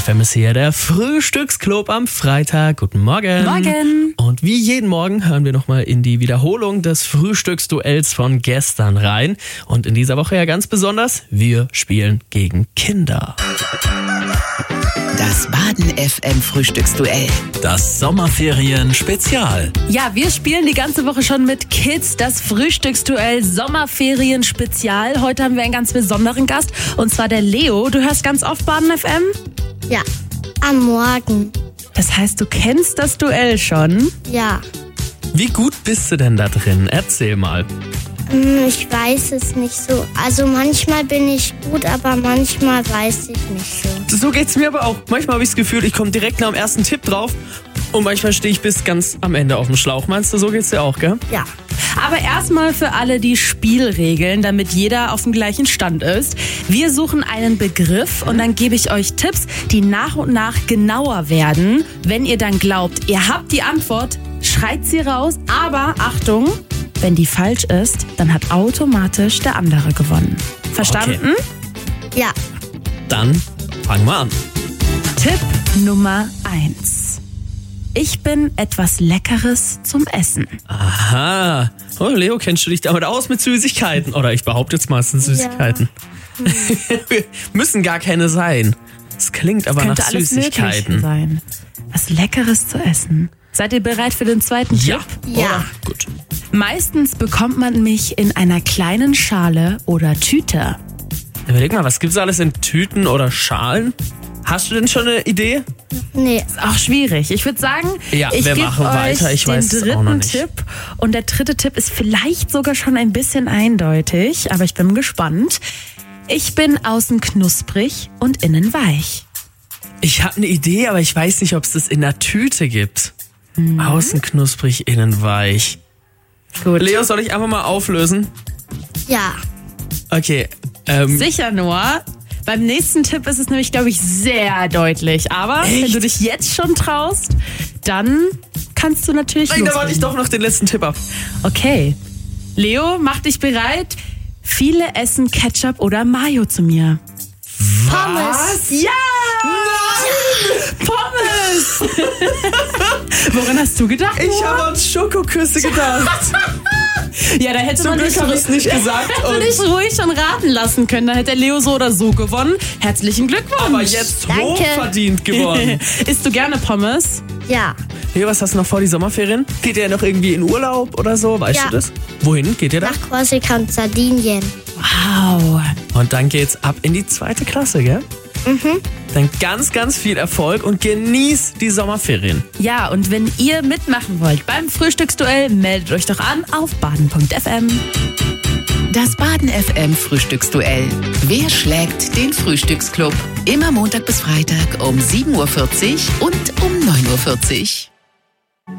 FM ist hier der Frühstücksclub am Freitag. Guten Morgen. Morgen. Und wie jeden Morgen hören wir nochmal in die Wiederholung des Frühstücksduells von gestern rein. Und in dieser Woche ja ganz besonders, wir spielen gegen Kinder. Das Baden FM Frühstücksduell. Das Sommerferien-Spezial. Ja, wir spielen die ganze Woche schon mit Kids das Frühstücksduell Sommerferien-Spezial. Heute haben wir einen ganz besonderen Gast und zwar der Leo. Du hörst ganz oft Baden FM? Ja, am Morgen. Das heißt, du kennst das Duell schon? Ja, Wie gut bist du denn da drin? Erzähl mal. ich weiß es nicht so. Also manchmal bin ich gut, aber manchmal weiß ich nicht so. So geht's mir aber auch. Manchmal habe ich das Gefühl, ich komme direkt nach dem ersten Tipp drauf und manchmal stehe ich bis ganz am Ende auf dem Schlauch. Meinst du, so geht's dir auch, gell? Ja, Aber erstmal für alle die Spielregeln, damit jeder auf dem gleichen Stand ist. Wir suchen einen Begriff und dann gebe ich euch Tipps, die nach und nach genauer werden. Wenn ihr dann glaubt, ihr habt die Antwort, schreit sie raus. Aber Achtung, wenn die falsch ist, dann hat automatisch der andere gewonnen. Verstanden? ja. Dann fangen wir an. Tipp Nummer 1. Ich bin etwas Leckeres zum Essen. Aha. Oh, Leo, kennst du dich damit aus mit Süßigkeiten? Oder ich behaupte jetzt mal, es sind Süßigkeiten. Müssen gar keine sein. Es klingt aber Könnte nach alles Süßigkeiten. Mögliche sein. Was Leckeres zu essen. Seid ihr bereit für den zweiten Ja. Tipp? Ja. Oder? Gut. Meistens bekommt man mich in einer kleinen Schale oder Tüte. Überleg mal, was gibt's alles in Tüten oder Schalen? Hast du denn schon eine Idee? Nee, Ist auch schwierig. Ich würde sagen, Ja, ich wir gebe machen euch weiter. Ich den weiß es auch dritten noch nicht. Tipp. Und der dritte Tipp ist vielleicht sogar schon ein bisschen eindeutig, aber ich bin gespannt. Ich bin außen knusprig und innen weich. Ich habe eine Idee, aber ich weiß nicht, ob es das in der Tüte gibt. Außen knusprig, innen weich. Gut. Leo, soll ich einfach mal auflösen? ja. Okay. Sicher nur. Beim nächsten Tipp ist es nämlich, glaube ich, sehr deutlich. Aber wenn Echt? du dich jetzt schon traust, dann kannst du natürlich Nein, da warte loslegen. ich doch noch den letzten Tipp ab. Okay. Leo, mach dich bereit. Viele essen Ketchup oder Mayo zu mir. Pommes. Ja! Pommes! Woran hast du gedacht? Ich habe an Schokoküsse gedacht. Ja, da hätte Zum man Glück habe ich es nicht gesagt. hätte dich ruhig schon raten lassen können. Da hätte der Leo so oder so gewonnen. Herzlichen Glückwunsch. Aber jetzt Danke. hochverdient gewonnen. Isst du gerne Pommes? Ja, Leo, was hast du noch vor die Sommerferien? Geht ihr noch irgendwie in Urlaub oder so? Weißt Ja. du das? Wohin geht ihr da? nach Korsika und Sardinien. Wow. Und dann geht's ab in die 2. Klasse, gell? Dann ganz, ganz viel Erfolg und genieß die Sommerferien. Ja, und wenn ihr mitmachen wollt beim Frühstücksduell, meldet euch doch an auf baden.fm. Das Baden FM Frühstücksduell. Wer schlägt den Frühstücksclub? Immer Montag bis Freitag um 7.40 Uhr und um 9.40 Uhr.